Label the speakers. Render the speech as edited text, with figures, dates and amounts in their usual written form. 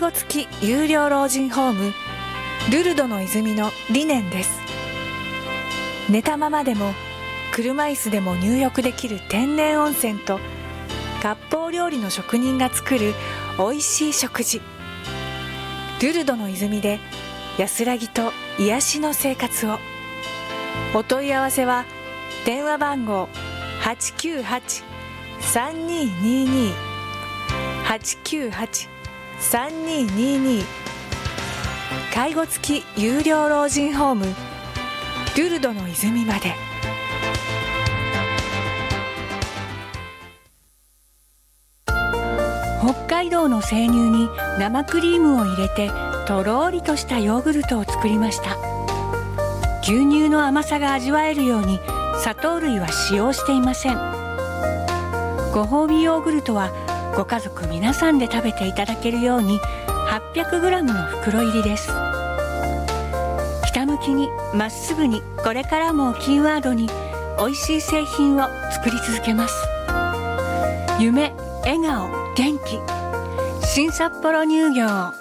Speaker 1: 護付き有料老人ホームルルドの泉の理念です。寝たままでも車椅子でも入浴できる天然温泉と割烹料理の職人が作るおいしい食事。ルルドの泉で安らぎと癒しの生活を。お問い合わせは電話番号 898-3222 898-3222 介護付き有料老人ホームルルドの泉まで。北海道の生乳に生クリームを入れてとろーりとしたヨーグルトを作りました。牛乳の甘さが味わえるように砂糖類は使用していません。ご褒美ヨーグルトはご家族皆さんで食べていただけるように 800g の袋入りです。ひたむきにまっすぐにこれからもキーワードにおいしい製品を作り続けます。夢、笑顔、元気、新札幌乳業。